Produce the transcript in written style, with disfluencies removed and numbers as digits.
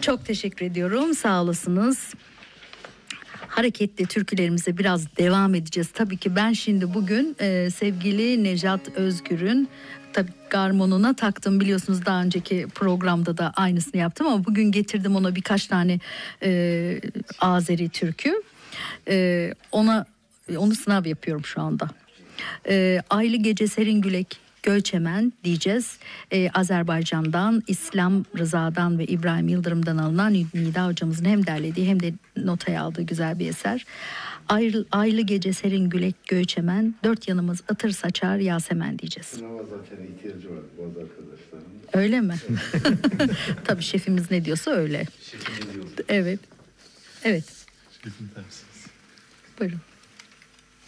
Çok teşekkür ediyorum. Sağ olasınız. Hareketli türkülerimize biraz devam edeceğiz. Tabii ki ben şimdi bugün sevgili Nejat Özgür'ün tabii garmonuna taktım, biliyorsunuz daha önceki programda da aynısını yaptım ama bugün getirdim ona birkaç tane Azeri türkü. Onu sınav yapıyorum şu anda. Aylı Gece Serin Gülek Göçemen diyeceğiz. Azerbaycan'dan, İslam Rıza'dan ve İbrahim Yıldırım'dan alınan Nida hocamızın hem derlediği hem de notaya aldığı güzel bir eser. Aylı Gece Serin Gülek Göçemen, dört yanımız ıtır saçar Yasemen diyeceğiz. Sınava zaten ihtiyacı var bazı arkadaşların. Öyle mi? Tabii şefimiz ne diyorsa öyle. Evet. Evet. Şefim dersiniz. Buyurun.